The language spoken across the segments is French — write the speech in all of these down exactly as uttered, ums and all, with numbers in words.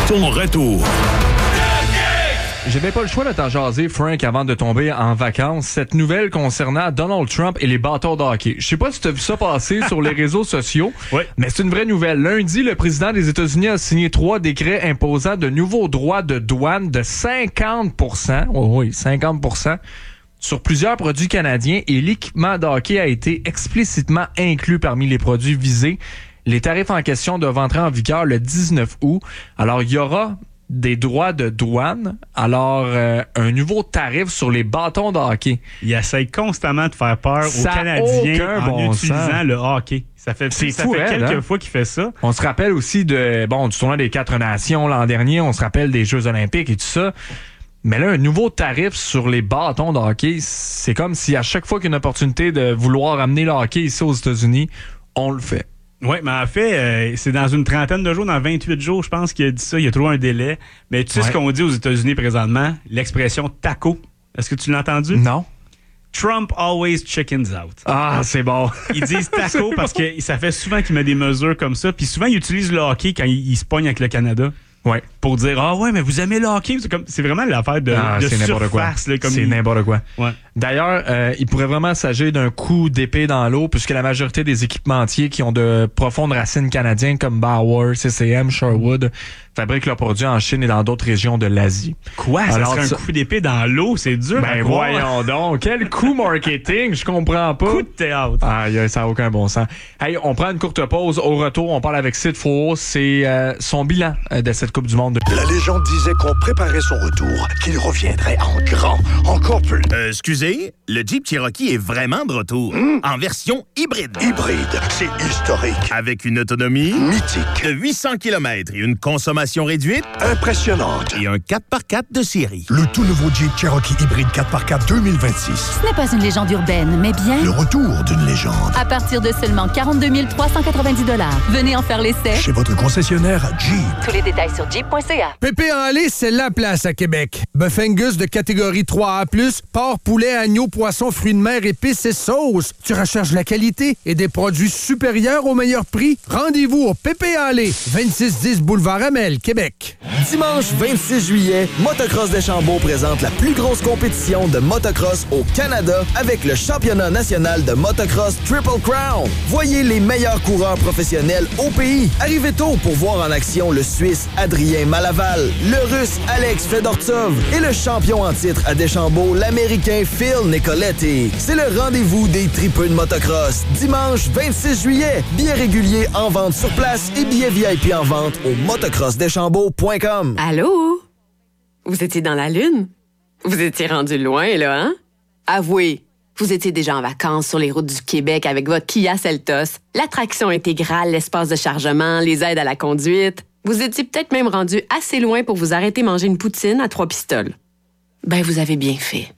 son retour. J'avais pas le choix de t'en jaser, Frank, avant de tomber en vacances. Cette nouvelle concernant Donald Trump et les bâtons de hockey. Je sais pas si tu as vu ça passer sur les réseaux sociaux, oui. mais c'est une vraie nouvelle. Lundi, le président des États-Unis a signé trois décrets imposant de nouveaux droits de douane de cinquante pour cent. Oh oui, cinquante pour cent sur plusieurs produits canadiens, et l'équipement de hockey a été explicitement inclus parmi les produits visés. Les tarifs en question doivent entrer en vigueur le dix-neuf août. Alors, il y aura des droits de douane, alors euh, un nouveau tarif sur les bâtons de hockey. Il essaie constamment de faire peur ça aux Canadiens en bon utilisant sens. le hockey. Ça fait, C'est ça fou, fait elle, quelques hein? fois qu'il fait ça. On se rappelle aussi de bon du tournoi des quatre nations l'an dernier, on se rappelle des Jeux olympiques et tout ça. Mais là, un nouveau tarif sur les bâtons de hockey, c'est comme si à chaque fois qu'il y a une opportunité de vouloir amener le hockey ici aux États-Unis, on le fait. Oui, mais en fait, euh, c'est dans une trentaine de jours, dans vingt-huit jours, je pense qu'il a dit ça. Il y a trouvé un délai. Mais tu sais ouais. ce qu'on dit aux États-Unis présentement? L'expression taco. Est-ce que tu l'as entendu? Non. Trump always chickens out. Ah, c'est bon. Ils disent taco parce bon. que ça fait souvent qu'il met des mesures comme ça. Puis souvent, ils utilisent le hockey quand ils, ils se pognent avec le Canada. Ouais. Pour dire, ah ouais, mais vous aimez le hockey. C'est, comme, c'est vraiment l'affaire de, ah, de c'est n'importe surface. Quoi. Là, comme c'est il... n'importe quoi. Ouais. D'ailleurs, euh, il pourrait vraiment s'agir d'un coup d'épée dans l'eau, puisque la majorité des équipementiers qui ont de profondes racines canadiennes comme Bauer, C C M, Sherwood, fabriquent leurs produits en Chine et dans d'autres régions de l'Asie. Quoi? Ça Alors, serait un ça... coup d'épée dans l'eau? C'est dur Ben à croire. voyons donc. Quel coup marketing? Je comprends pas. Coup de théâtre. Ah, ça n'a aucun bon sens. Hey, on prend une courte pause. Au retour, on parle avec Sid Faux. C'est euh, son bilan euh, de cette Coupe du Monde. La légende disait qu'on préparait son retour, qu'il reviendrait en grand, encore plus. Euh, excusez, le Jeep Cherokee est vraiment de retour. Mmh. En version hybride. Hybride, c'est historique. Avec une autonomie mythique de huit cents kilomètres et une consommation réduite impressionnante. Et un quatre par quatre de série. Le tout nouveau Jeep Cherokee hybride quatre par quatre deux mille vingt-six. Ce n'est pas une légende urbaine, mais bien le retour d'une légende. À partir de seulement quarante-deux mille trois cent quatre-vingt-dix dollars. Venez en faire l'essai chez votre concessionnaire Jeep. Tous les détails sur jeep point c a. Pépé en lait, c'est la place à Québec. Bœuf Angus de catégorie trois A plus, porc, poulet, agneau, poisson, fruits de mer, épices et sauces. Tu recherches la qualité et des produits supérieurs au meilleur prix? Rendez-vous au Pépé en lait, vingt-six dix Boulevard Amel, Québec. Dimanche vingt-six juillet, Motocross Deschambault présente la plus grosse compétition de motocross au Canada avec le championnat national de motocross Triple Crown. Voyez les meilleurs coureurs professionnels au pays. Arrivez tôt pour voir en action le Suisse Adrien Malaval, le Russe Alex Fedortsov et le champion en titre à Deschambault, l'Américain Phil Nicoletti. C'est le rendez-vous des tripeux de motocross. Dimanche vingt-six juillet, billets réguliers en vente sur place et billets V I P en vente au motocross deschambault point com. Allô? Vous étiez dans la Lune? Vous étiez rendu loin, là, hein? Avouez, vous étiez déjà en vacances sur les routes du Québec avec votre Kia Seltos, l'attraction intégrale, l'espace de chargement, les aides à la conduite. Vous étiez peut-être même rendu assez loin pour vous arrêter manger une poutine à trois pistoles. Ben, vous avez bien fait.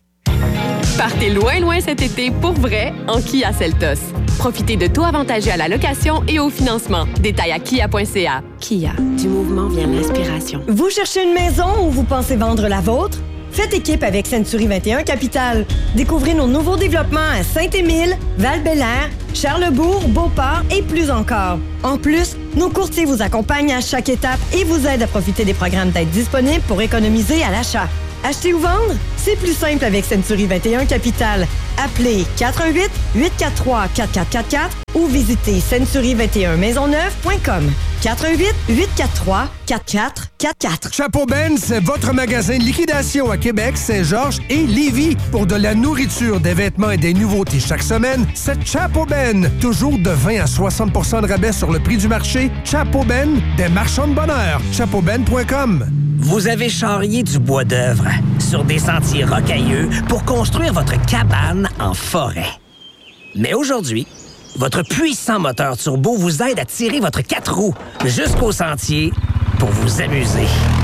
Partez loin, loin cet été pour vrai en Kia Seltos. Profitez de taux avantagés à la location et au financement. Détails à kia point c a. Kia, du mouvement vient l'inspiration. Vous cherchez une maison ou vous pensez vendre la vôtre? Faites équipe avec Century vingt et un Capital. Découvrez nos nouveaux développements à Saint-Émile, Val-Bélair, Charlesbourg, Beauport et plus encore. En plus, nos courtiers vous accompagnent à chaque étape et vous aident à profiter des programmes d'aide disponibles pour économiser à l'achat. Acheter ou vendre? C'est plus simple avec Century vingt et un Capital. Appelez quatre un huit, huit quatre trois, quatre quatre quatre quatre ou visitez century vingt et un maisonneuve point com. quatre un huit, huit quatre trois, quatre quatre quatre quatre. Chapeau Ben, c'est votre magasin de liquidation à Québec, Saint-Georges et Lévis. Pour de la nourriture, des vêtements et des nouveautés chaque semaine, c'est Chapeau Ben. Toujours de vingt à soixante pour cent de rabais sur le prix du marché. Chapeau Ben, des marchands de bonheur. chapeau ben point com. Vous avez charrié du bois d'œuvre sur des sentiers rocailleux pour construire votre cabane en forêt. Mais aujourd'hui, votre puissant moteur turbo vous aide à tirer votre quatre roues jusqu'au sentier pour vous amuser.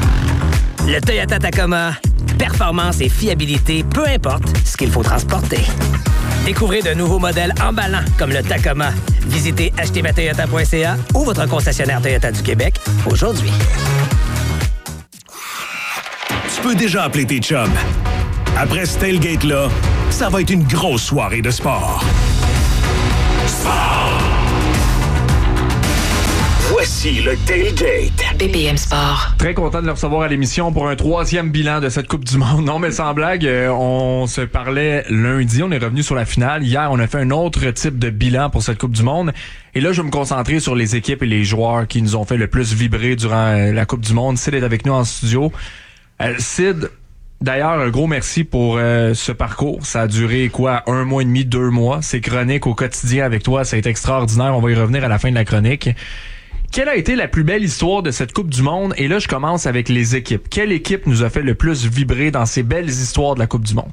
Le Toyota Tacoma, performance et fiabilité, peu importe ce qu'il faut transporter. Découvrez de nouveaux modèles emballants comme le Tacoma. Visitez acheter ma toyota point c a ou votre concessionnaire Toyota du Québec aujourd'hui. Tu peux déjà appeler tes chums. Après ce tailgate-là, ça va être une grosse soirée de sport. Sport! Voici Voici le Tailgate. B P M Sport. Très content de le recevoir à l'émission pour un troisième bilan de cette Coupe du Monde. Non, mais sans blague, euh, on se parlait lundi, on est revenu sur la finale. Hier, on a fait un autre type de bilan pour cette Coupe du Monde. Et là, je vais me concentrer sur les équipes et les joueurs qui nous ont fait le plus vibrer durant euh, la Coupe du Monde. Sid est avec nous en studio. Euh, Sid, d'ailleurs, un gros merci pour euh, ce parcours. Ça a duré, quoi, un mois et demi, deux mois. Ces chroniques au quotidien avec toi, ça a été extraordinaire. On va y revenir à la fin de la chronique. Quelle a été la plus belle histoire de cette Coupe du Monde? Et là, je commence avec les équipes. Quelle équipe nous a fait le plus vibrer dans ces belles histoires de la Coupe du Monde?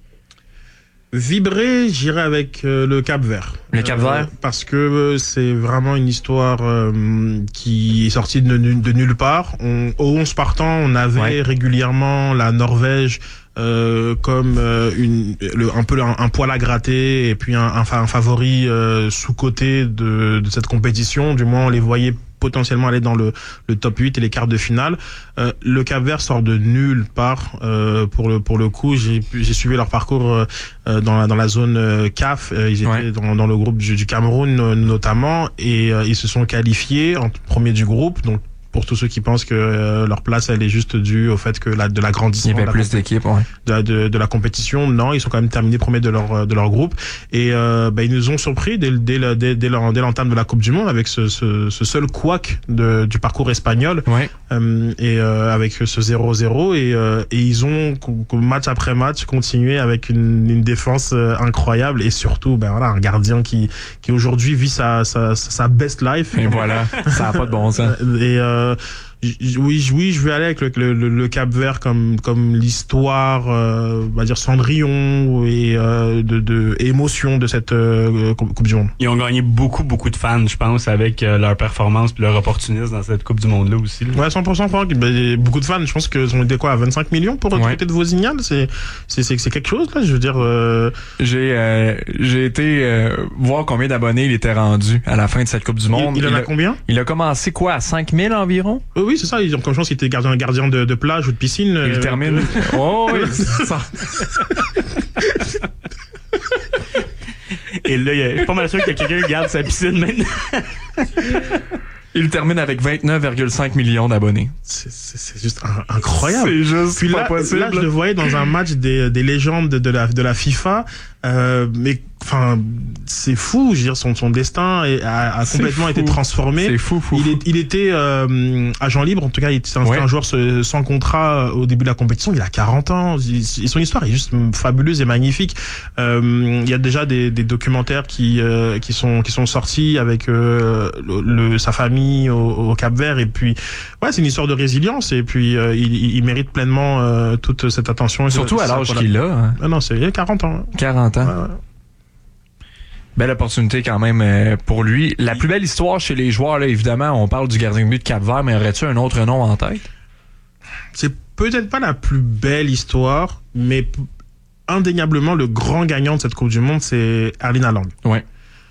Vibrer, j'irai avec euh, le Cap-Vert. Le Cap-Vert? Euh, parce que euh, c'est vraiment une histoire euh, qui est sortie de, de nulle part. On, au onze partant, on avait ouais. régulièrement la Norvège euh, comme euh, une, le, un peu un, un poil à gratter et puis un, un, un favori euh, sous-coté de, de cette compétition. Du moins, on les voyait potentiellement aller dans le, le top huit et les quarts de finale. Euh, le Cap-Vert sort de nulle part. Euh, pour le pour le coup, j'ai j'ai suivi leur parcours euh, dans la dans la zone euh, C A F. Euh, ils étaient ouais. dans dans le groupe du, du Cameroun euh, notamment et euh, ils se sont qualifiés en premier du groupe. Donc pour tous ceux qui pensent que euh, leur place elle est juste due au fait que la de l'agrandissement, il y avait plus d'équipes, ouais. de, la, de de la compétition, non, ils sont quand même terminés premiers de leur de leur groupe et euh, bah, ils nous ont surpris dès dès dès, dès, dès l'entame de la Coupe du Monde avec ce ce, ce seul couac de du parcours espagnol ouais. euh, et euh, avec ce zéro zéro et euh, et ils ont match après match continué avec une, une défense incroyable et surtout ben voilà un gardien qui qui aujourd'hui vit sa sa sa best life et voilà ça a pas de bon sens et euh, Euh, oui, oui, je vais aller avec le, le, le Cap-Vert comme comme l'histoire, euh, on va dire Cendrillon et euh, de, de émotion de cette euh, Coupe du Monde. Ils ont gagné beaucoup, beaucoup de fans, je pense, avec euh, leur performance puis leur opportunisme dans cette Coupe du Monde-là aussi. Là. Ouais, cent pour cent, Franck. Ben, beaucoup de fans. Je pense qu'ils ont été quoi, à vingt-cinq millions pour recruter ouais. de Vosignal. C'est c'est c'est c'est quelque chose là. Je veux dire. Euh... J'ai euh, j'ai été euh, voir combien d'abonnés il était rendu à la fin de cette Coupe du Monde. Il, il en il a, a combien? Il a commencé quoi, à cinq mille environ? Euh, oui, c'est ça. Ils ont comme chance qu'il était gardien, gardien de, de plage ou de piscine. Il euh, termine. Oh oui, c'est ça. Et là, je suis pas mal sûr que quelqu'un garde sa piscine maintenant. Il termine avec vingt-neuf virgule cinq millions d'abonnés. C'est, c'est, c'est juste un, incroyable. C'est juste Puis pas là, possible. Là, je le voyais dans un match des, des légendes de, de, la, de la FIFA. Euh, mais enfin, c'est fou. Je veux dire, son, son destin est, a, a complètement fou. été transformé. C'est fou, fou. Il, est, il était euh, agent libre. En tout cas, il était un, ouais. un joueur sans contrat au début de la compétition. Il a quarante ans. Il, son histoire est juste fabuleuse et magnifique. Euh, il y a déjà des, des documentaires qui, euh, qui sont qui sont sortis avec euh, le, le, sa famille au, au Cap-Vert. Et puis, ouais, c'est une histoire de résilience. Et puis, euh, il, il mérite pleinement euh, toute cette attention. Surtout à l'âge qu'il a. Hein. Ah non, c'est quarante ans. quarante ans. Ouais, ouais. Belle opportunité quand même euh, pour lui. La plus belle histoire chez les joueurs, là, évidemment, on parle du gardien de but de Cap-Vert, mais aurais-tu un autre nom en tête? C'est peut-être pas la plus belle histoire, mais p- indéniablement le grand gagnant de cette Coupe du Monde, c'est Erling Haaland. Ouais.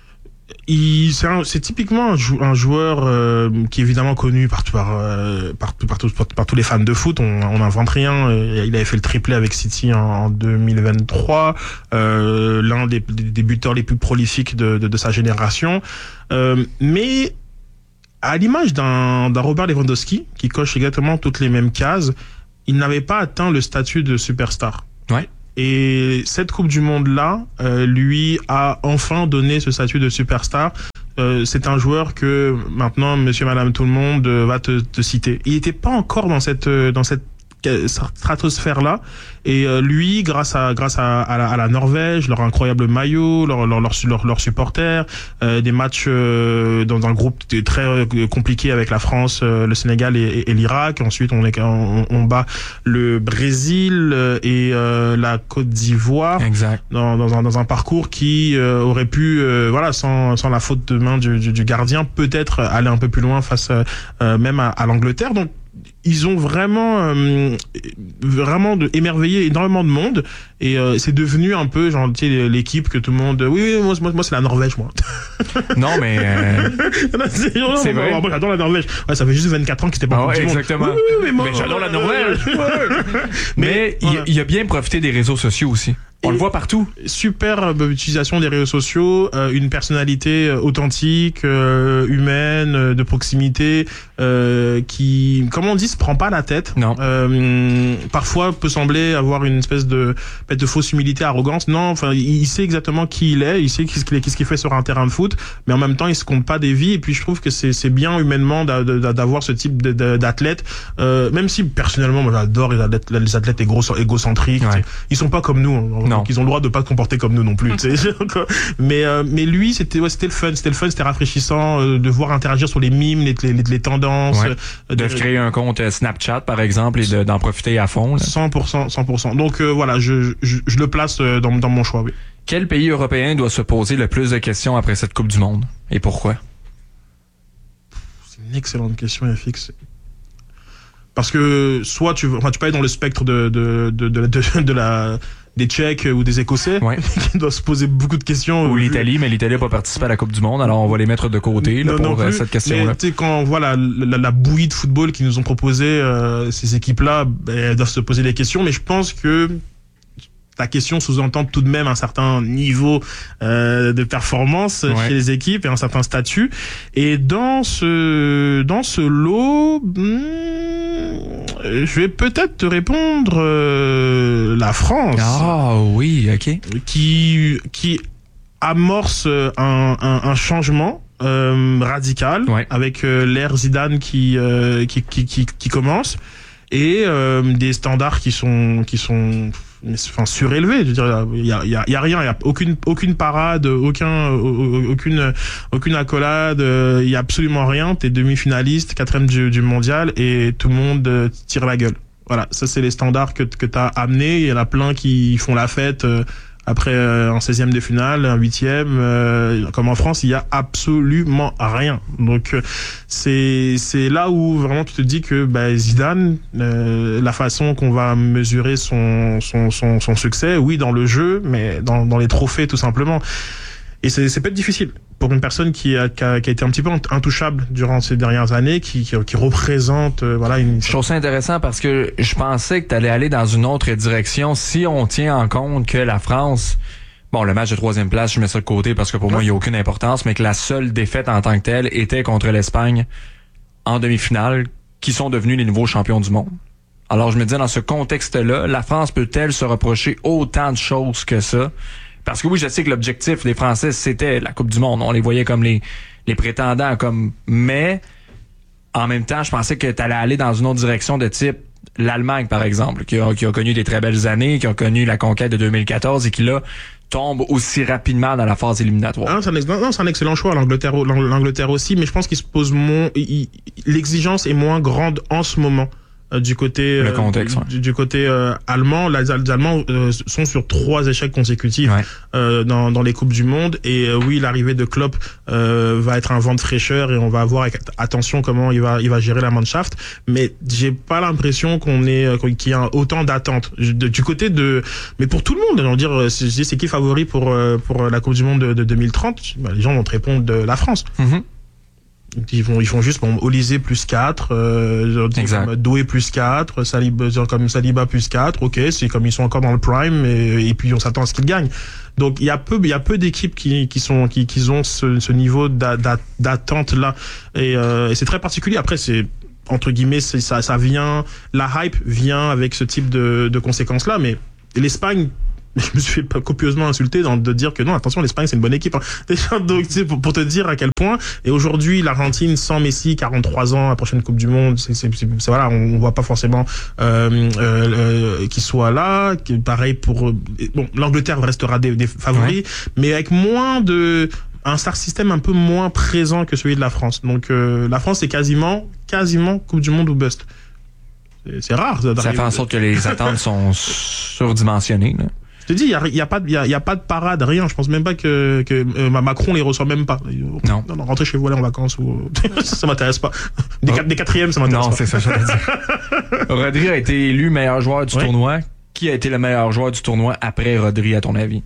Il, c'est, un, c'est typiquement un, jou, un joueur euh, qui est évidemment connu par, par, euh, par, par, par, par tous les fans de foot. On n'invente rien. Il avait fait le triplé avec City en, en deux mille vingt-trois. Euh, l'un des, des buteurs les plus prolifiques de, de, de sa génération. Euh, mais à l'image d'un, d'un Robert Lewandowski, qui coche exactement toutes les mêmes cases, il n'avait pas atteint le statut de superstar. Ouais. Et cette Coupe du Monde-là, euh, lui a enfin donné ce statut de superstar. Euh, c'est un joueur que maintenant, monsieur, madame, tout le monde euh, va te, te citer. Il n'était pas encore dans cette, dans cette stratosphère-là. Et euh, lui, grâce à grâce à, à, la, à la Norvège, leur incroyable maillot, leurs leur, leur, leur, leur supporters, euh, des matchs euh, dans un groupe très euh, compliqué avec la France, euh, le Sénégal et, et, et l'Irak. Ensuite, on, est, on, on bat le Brésil et euh, la Côte d'Ivoire. Exact. Dans, dans, un, dans un parcours qui euh, aurait pu, euh, voilà, sans, sans la faute de main du, du, du gardien, peut-être aller un peu plus loin face euh, même à, à l'Angleterre. Donc, ils ont vraiment, euh, vraiment de, émerveillé énormément de monde. Et euh, c'est devenu un peu, genre, tu sais, l'équipe que tout le monde... Oui, oui, moi, moi, moi c'est la Norvège, moi. Non, mais... Euh... c'est non, c'est vrai. Moi, j'adore la Norvège. Ouais, ça fait juste vingt-quatre ans qu'ils étaient pas ah ouais, exactement. Oui, oui, oui, mais, moi, mais j'adore la Norvège. mais il, il a bien profité des réseaux sociaux aussi. On et le voit partout. Superbe utilisation des réseaux sociaux, euh, une personnalité authentique, euh, humaine, euh, de proximité, euh, qui, comme on dit, se prend pas la tête. Non. Euh, parfois peut sembler avoir une espèce de, de fausse humilité, arrogance. Non, enfin, il sait exactement qui il est, il sait qu'est-ce qu'il, qu'est-ce qu'il fait sur un terrain de foot, mais en même temps, il se compte pas des vies. Et puis, je trouve que c'est, c'est bien humainement d'avoir ce type d'athlète. Euh, même si personnellement, moi, j'adore les athlètes, les athlètes égocentriques. Ouais. Ils sont pas comme nous. Non. Donc ils ont le droit de pas se comporter comme nous non plus. mais euh, mais lui c'était ouais, c'était le fun, c'était le fun, c'était rafraîchissant euh, de voir interagir sur les mimes, les les, les tendances. Ouais. Euh, de, de créer un compte Snapchat par exemple et de, d'en profiter à fond. Là. cent pour cent, cent pour cent. Donc euh, voilà, je, je je le place dans dans mon choix. Oui. Quel pays européen doit se poser le plus de questions après cette Coupe du Monde et pourquoi? C'est une excellente question, F X. Parce que soit tu enfin, tu peux être dans le spectre de de de de, de, de la des Tchèques ou des Écossais ouais. qui doivent se poser beaucoup de questions. Ou l'Italie, mais l'Italie n'a pas participé à la Coupe du Monde, alors on va les mettre de côté là, non, pour non cette question-là. Mais quand on voit la, la, la bouillie de football qu'ils nous ont proposé, euh, ces équipes-là, ben, elles doivent se poser des questions, mais je pense que ta question sous-entend tout de même un certain niveau euh, de performance ouais. chez les équipes et un certain statut. Et dans ce dans ce lot, hmm, je vais peut-être te répondre euh, la France. Ah oui, ok. Qui qui amorce un un, un changement euh, radical ouais. avec euh, l'ère Zidane qui, euh, qui qui qui qui commence et euh, des standards qui sont qui sont enfin surélevé, je veux dire, il y a, il y a, il y a rien, il y a aucune aucune parade, aucun aucune aucune accolade, il y a absolument rien. T'es demi-finaliste, quatrième du, du mondial et tout le monde tire la gueule. Voilà, ça c'est les standards que que t'as amenés. Il y en a plein qui font la fête après euh, un seizième de finale, un huitième, euh, comme en France, il y a absolument rien. Donc euh, c'est c'est là où vraiment tu te dis que bah, Zidane, euh, la façon qu'on va mesurer son son son son succès, oui dans le jeu, mais dans dans les trophées tout simplement. Et c'est c'est peut-être difficile pour une personne qui a, qui a qui a été un petit peu intouchable durant ces dernières années, qui qui, qui représente euh, voilà une. Je trouve ça intéressant parce que je pensais que tu allais aller dans une autre direction si on tient en compte que la France, bon le match de troisième place, je mets ça de côté parce que pour ouais. moi il y a aucune importance, mais que la seule défaite en tant que telle était contre l'Espagne en demi-finale, qui sont devenus les nouveaux champions du monde. Alors je me disais dans ce contexte-là, la France peut-elle se reprocher autant de choses que ça? Parce que oui, je sais que l'objectif des Français, c'était la Coupe du Monde. On les voyait comme les, les prétendants, comme, mais en même temps, je pensais que tu allais aller dans une autre direction de type l'Allemagne, par exemple, qui a, qui a connu des très belles années, qui a connu la conquête de deux mille quatorze et qui, là, tombe aussi rapidement dans la phase éliminatoire. Ah, c'est un, non, c'est un excellent choix, l'Angleterre, l'Angleterre aussi, mais je pense qu'il se pose moins, il, l'exigence est moins grande en ce moment. Euh, du côté le contexte, euh, ouais. du, du côté euh, allemand, les Allemands euh, sont sur trois échecs consécutifs ouais. euh, dans dans les coupes du monde et euh, oui, l'arrivée de Klopp euh, va être un vent de fraîcheur et on va voir avec attention comment il va il va gérer la Mannschaft, mais j'ai pas l'impression qu'on est qu'il y a autant d'attentes du côté de mais pour tout le monde, on va dire c'est, c'est qui favori pour pour la Coupe du monde de, de deux mille trente, bah, les gens vont te répondre de la France. Mm-hmm. Ils vont, ils font juste, bon, Olysée plus quatre, euh, Doué plus quatre, Saliba, comme Saliba plus quatre, ok, c'est comme ils sont encore dans le prime, et, et puis on s'attend à ce qu'ils gagnent. Donc, il y a peu, il y a peu d'équipes qui, qui sont, qui, qui ont ce, ce niveau d'a, d'a, d'attente là. Et, euh, et c'est très particulier. Après, c'est, entre guillemets, c'est, ça, ça vient, la hype vient avec ce type de, de conséquences là, mais l'Espagne, je me suis fait copieusement insulté dans, de dire que non, attention, l'Espagne c'est une bonne équipe. Hein. Déjà, donc tu sais, pour, pour te dire à quel point. Et aujourd'hui, l'Argentine sans Messi, quarante-trois ans, la prochaine Coupe du Monde, c'est, c'est, c'est, c'est voilà, on, on voit pas forcément euh, euh, euh, qu'il soit là. Pareil pour bon, l'Angleterre restera des, des favoris, ouais. mais avec moins de un star system un peu moins présent que celui de la France. Donc euh, la France c'est quasiment, quasiment Coupe du Monde ou bust. C'est, c'est rare. Ça, ça fait en sorte que les attentes sont surdimensionnées. Là. te dis, il y a, y a pas, il y a, y a pas de parade, rien. Je pense même pas que, que euh, Macron les reçoit même pas. Non. Non, non, rentrez chez vous, aller en vacances ou ça m'intéresse pas. Des, oh. des quatrièmes, ça m'intéresse non, pas. Non, c'est ça, je veux dire. Rodri a été élu meilleur joueur du oui. tournoi. Qui a été le meilleur joueur du tournoi après Rodri, à ton avis?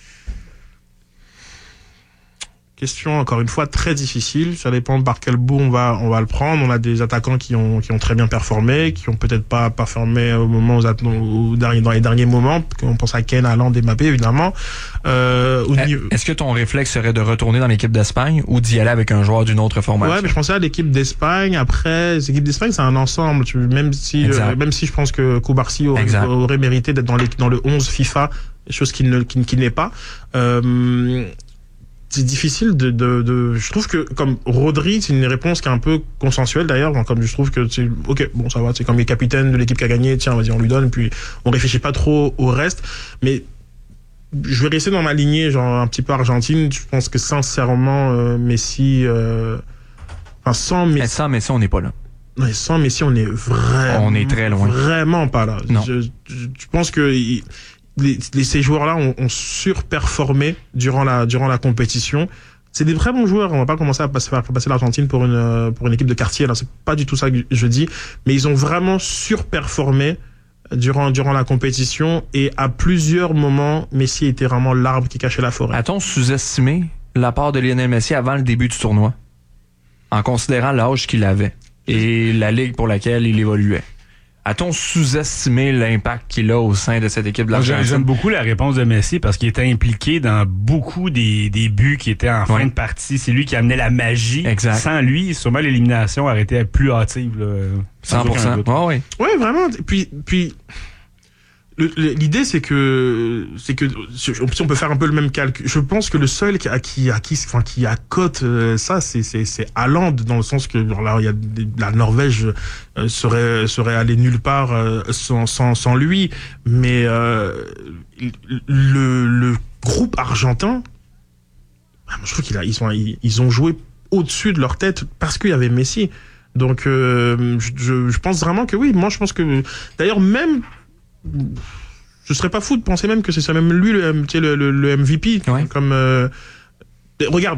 Question, encore une fois, très difficile. Ça dépend par quel bout on va, on va le prendre. On a des attaquants qui ont, qui ont très bien performé, qui ont peut-être pas performé au moment, aux, aux, dans les derniers moments. On pense à Kane, Haaland, Mbappé, évidemment. Euh, au euh, niveau... Est-ce que ton réflexe serait de retourner dans l'équipe d'Espagne ou d'y aller avec un joueur d'une autre formation? Ouais, mais je pensais à l'équipe d'Espagne. Après, l'équipe d'Espagne, c'est un ensemble. Tu, même si, euh, même si je pense que Koubarsi aurait, aurait mérité d'être dans, les, dans le onze FIFA, chose qu'il ne, qu'il, qu'il n'est pas. Euh, c'est difficile de, de, de, je trouve que comme Rodri, c'est une réponse qui est un peu consensuelle d'ailleurs, comme je trouve que c'est, ok, bon, ça va, c'est comme les capitaines de l'équipe qui a gagné, tiens, vas-y, on lui donne, puis on réfléchit pas trop au reste, mais je vais rester dans ma lignée, genre un petit peu argentine, je pense que sincèrement, euh, Messi, euh, enfin, sans Messi. Et sans Messi, on n'est pas là. Non, sans Messi, on est vraiment. On est très loin. Vraiment pas là. Non. Je, je, je pense que, il, Les, les, ces joueurs-là ont, ont surperformé durant la, durant la compétition. C'est des très bons joueurs. On va pas commencer à passer, faire passer l'Argentine pour une, pour une équipe de quartier. Là, c'est pas du tout ça que je dis. Mais ils ont vraiment surperformé durant, durant la compétition. Et à plusieurs moments, Messi était vraiment l'arbre qui cachait la forêt. A-t-on sous-estimé la part de Lionel Messi avant le début du tournoi? En considérant l'âge qu'il avait et la ligue pour laquelle il évoluait. A-t-on sous-estimé l'impact qu'il a au sein de cette équipe de l'Argentine? J'aime beaucoup la réponse de Messi parce qu'il était impliqué dans beaucoup des, des buts qui étaient en fin ouais. de partie. C'est lui qui amenait la magie. Exact. Sans lui, sûrement l'élimination aurait été plus hâtive. Là, cent pour cent. Oh, oui. Oui, vraiment. Puis, puis le, le, l'idée, c'est que, c'est que, si on peut faire un peu le même calcul. Je pense que le seul qui, à qui, à qui, enfin, qui accote euh, ça, c'est, c'est, c'est Haaland, dans le sens que, là, il y a des, la Norvège euh, serait, serait allée nulle part euh, sans, sans, sans lui. Mais euh, le, le groupe argentin, je trouve qu'ils a, ils sont, ils, ils ont joué au-dessus de leur tête parce qu'il y avait Messi. Donc, euh, je, je pense vraiment que oui. Moi, je pense que, d'ailleurs, même je serais pas fou de penser même que c'est ça même lui le, le, le, le M V P ouais. comme euh, regarde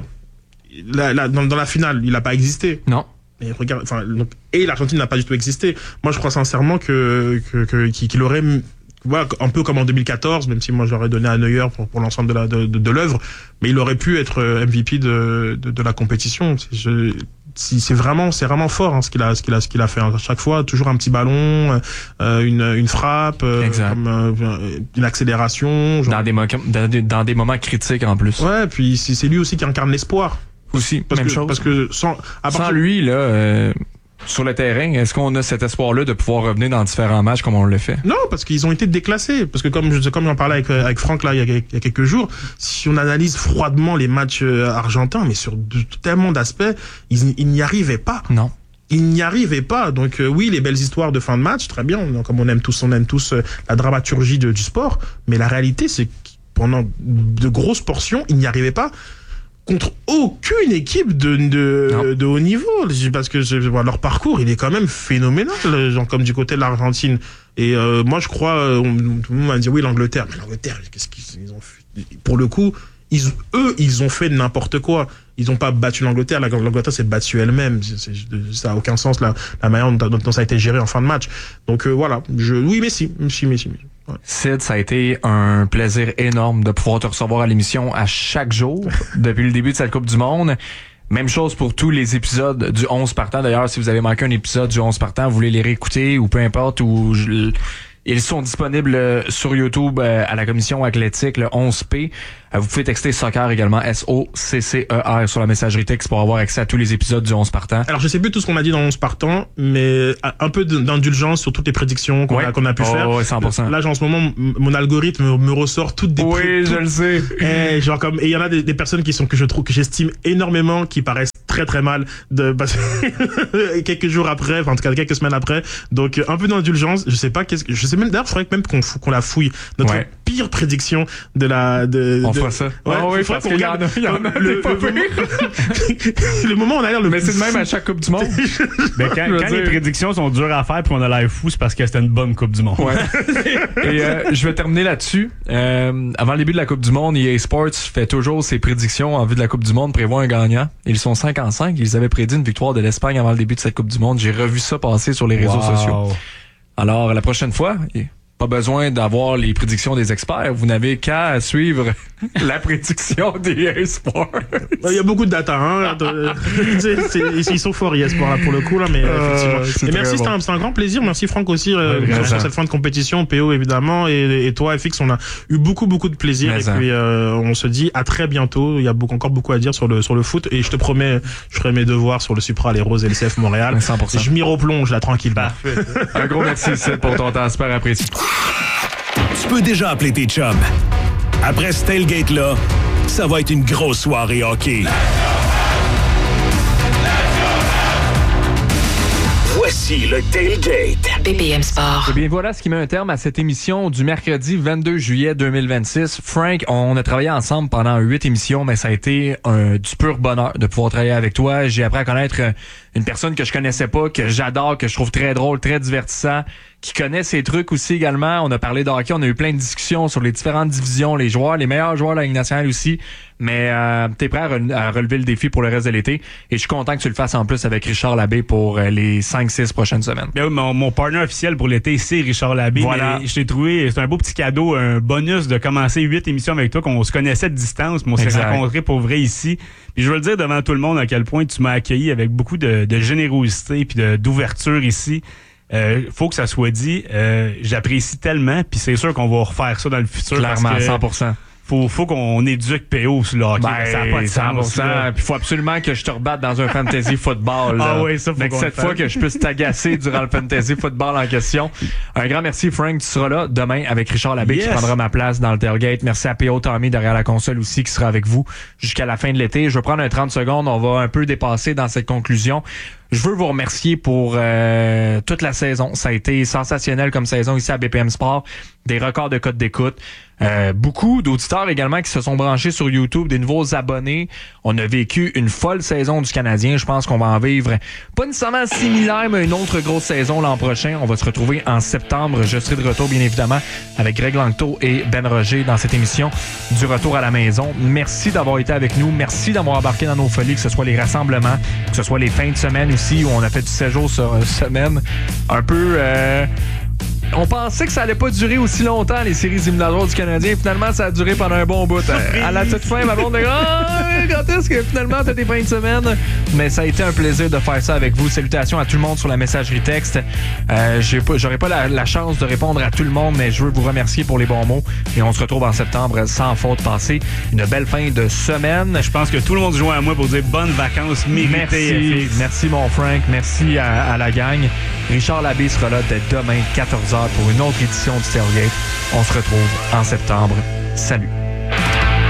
la, la, dans, dans la finale il a pas existé non et regarde enfin donc, et l'Argentine n'a pas du tout existé. Moi je crois sincèrement que, que, que qu'il aurait voilà, un peu comme en deux mille quatorze, même si moi j'aurais donné à Neuer pour, pour l'ensemble de la de, de, de l'œuvre, mais il aurait pu être M V P de, de, de la compétition. Je, c'est vraiment c'est vraiment fort hein, ce qu'il a ce qu'il a ce qu'il a fait hein. À chaque fois toujours un petit ballon euh, une une frappe euh, comme, euh, une accélération genre... dans des mo- dans, des, dans des moments critiques en plus. Ouais, puis c'est, c'est lui aussi qui incarne l'espoir aussi parce même que, chose parce que sans à sans partir... lui là euh... sur le terrain, est-ce qu'on a cet espoir-là de pouvoir revenir dans différents matchs comme on le fait? Non, parce qu'ils ont été déclassés. Parce que comme je, comme j'en parlais avec, avec Franck là, il y, a, il y a quelques jours, si on analyse froidement les matchs argentins, mais sur de, tellement d'aspects, ils, ils n'y arrivaient pas. Non. Ils n'y arrivaient pas. Donc euh, oui, les belles histoires de fin de match, très bien. Comme on aime tous, on aime tous euh, la dramaturgie de, du sport. Mais la réalité, c'est que pendant de grosses portions, ils n'y arrivaient pas. Contre aucune équipe de, de, de haut niveau, parce que je, leur parcours, il est quand même phénoménal, genre comme du côté de l'Argentine. Et euh, moi, je crois, on, tout le monde va dire oui, l'Angleterre, mais l'Angleterre, qu'est-ce qu'ils ont fait? Pour le coup, ils, eux, ils ont fait n'importe quoi. Ils n'ont pas battu l'Angleterre. L'Angleterre s'est battue elle-même. C'est, c'est, ça n'a aucun sens la, la manière dont, dont ça a été géré en fin de match. Donc euh, voilà. Je, oui, Messi, Messi, Messi. Messi. Ouais. Sid, ça a été un plaisir énorme de pouvoir te recevoir à l'émission à chaque jour depuis le début de cette Coupe du Monde. Même chose pour tous les épisodes du onze partant. D'ailleurs, si vous avez manqué un épisode du onze partant, vous voulez les réécouter ou peu importe, ou je, ils sont disponibles sur YouTube à la commission athlétique, le onze P. Vous pouvez texter soccer également, S O C C E R sur la messagerie texte pour avoir accès à tous les épides du onze partant. Alors, je sais plus tout ce qu'on a dit dans onze partant, mais un peu d'indulgence sur toutes les prédictions qu'on, ouais. a, qu'on a pu oh, faire. Ouais, cent pour cent. Là, en ce moment, mon algorithme me ressort toutes des... Oui, pré- je tout, le sais. Et genre comme, et il y en a des, des personnes qui sont, que je trouve, que j'estime énormément, qui paraissent très très mal de passer quelques jours après, enfin, en tout cas, quelques semaines après. Donc, un peu d'indulgence. Je sais pas qu'est-ce que, je sais même, d'ailleurs, il faudrait même qu'on, qu'on la fouille. Notre ouais. pires prédictions de la... De, on de... fera ça. Ouais, oh, oui, parce qu'il y en a, il y en a le, le, le, le moment où on a l'air le Mais c'est le même à chaque Coupe du Monde. Mais quand, quand les prédictions sont dures à faire puis on a l'air fou, c'est parce que c'était une bonne Coupe du Monde. Ouais. Et euh, je vais terminer là-dessus. Euh, avant le début de la Coupe du Monde, E A Sports fait toujours ses prédictions en vue de la Coupe du Monde, prévoit un gagnant. Ils sont cinq en cinq. Ils avaient prédit une victoire de l'Espagne avant le début de cette Coupe du Monde. J'ai revu ça passer sur les réseaux wow. sociaux. Alors, la prochaine fois, pas besoin d'avoir les prédictions des experts. Vous n'avez qu'à suivre la prédiction des E A Sports. Il y a beaucoup de data, hein. c'est, c'est, ils sont forts, E A Sports, là, pour le coup, là, mais euh, effectivement. Et merci, bon. c'est, un, c'est un grand plaisir. Merci, Franck, aussi, euh, ouais, sur cette fin de compétition. P O, évidemment. Et, et toi, F X, on a eu beaucoup, beaucoup de plaisir. Mais et ça. puis, euh, on se dit à très bientôt. Il y a beaucoup, encore beaucoup à dire sur le, sur le foot. Et je te promets, je ferai mes devoirs sur le Supra, les Roses et le C F Montréal. cent pour cent. Je m'y replonge, là, tranquillement. Parfait. Un gros merci, Sid, pour ton temps. Super apprécié. Tu peux déjà appeler tes chums. Après ce tailgate-là, ça va être une grosse soirée hockey. Voici le tailgate. B P M Sport. Eh bien, voilà ce qui met un terme à cette émission du mercredi vingt-deux juillet deux mille vingt-six. Frank, on a travaillé ensemble pendant huit émissions, mais ça a été un, du pur bonheur de pouvoir travailler avec toi. J'ai appris à connaître une personne que je connaissais pas, que j'adore, que je trouve très drôle, très divertissant, qui connaît ses trucs aussi également. On a parlé de hockey, on a eu plein de discussions sur les différentes divisions, les joueurs, les meilleurs joueurs de la Ligue nationale aussi. Mais euh, t'es prêt à, re- à relever le défi pour le reste de l'été. Et je suis content que tu le fasses en plus avec Richard Labbé pour euh, les cinq six prochaines semaines. Bien, mon, mon partner officiel pour l'été, c'est Richard Labbé. Voilà. Mais je t'ai trouvé, c'est un beau petit cadeau, un bonus de commencer huit émissions avec toi, qu'on se connaissait de distance, mais on s'est exact. rencontrés pour vrai ici. Puis je veux le dire devant tout le monde à quel point tu m'as accueilli avec beaucoup de, de générosité puis de, d'ouverture ici. Euh, faut que ça soit dit, euh, j'apprécie tellement, puis c'est sûr qu'on va refaire ça dans le futur. Clairement, parce que cent pour cent. Faut, faut qu'on éduque P O sur le hockey. Ben, ça n'a pas de cent pour cent. Puis il faut absolument que je te rebatte dans un fantasy football. Là. Ah oui, ça faut Donc, qu'on cette le fois fasse. que je puisse t'agacer durant le fantasy football en question. Un grand merci, Frank. Tu seras là demain avec Richard Labbé yes. qui prendra ma place dans le tailgate. Merci à P O Tommy derrière la console aussi qui sera avec vous jusqu'à la fin de l'été. Je vais prendre un trente secondes. On va un peu dépasser dans cette conclusion. Je veux vous remercier pour euh, toute la saison. Ça a été sensationnel comme saison ici à B P M Sport. Des records de codes d'écoute. Euh, beaucoup d'auditeurs également qui se sont branchés sur YouTube, des nouveaux abonnés. On a vécu une folle saison du Canadien. Je pense qu'on va en vivre pas nécessairement similaire, mais une autre grosse saison l'an prochain. On va se retrouver en septembre. Je serai de retour, bien évidemment, avec Greg Langto et Ben Roger dans cette émission du Retour à la maison. Merci d'avoir été avec nous. Merci d'avoir embarqué dans nos folies, que ce soit les rassemblements, que ce soit les fins de semaine aussi, où on a fait du séjour sur une semaine. Un peu... Euh, On pensait que ça allait pas durer aussi longtemps, les séries éliminatoires du Canadien. Finalement, ça a duré pendant un bon bout. À la toute fin, ma blonde dit « Ah, quand est-ce que finalement t'as tes fins de semaine? » Mais ça a été un plaisir de faire ça avec vous. Salutations à tout le monde sur la messagerie texte. Euh, j'ai pas, j'aurais pas la, la chance de répondre à tout le monde, mais je veux vous remercier pour les bons mots. Et on se retrouve en septembre sans faute. Passez une belle fin de semaine. Je pense que tout le monde joue à moi pour dire bonnes vacances méritées. Merci, merci mon Frank. Merci à, à la gang. Richard Labbé sera là dès demain, quatorze heures, pour une autre édition du Tailgate. On se retrouve en septembre. Salut.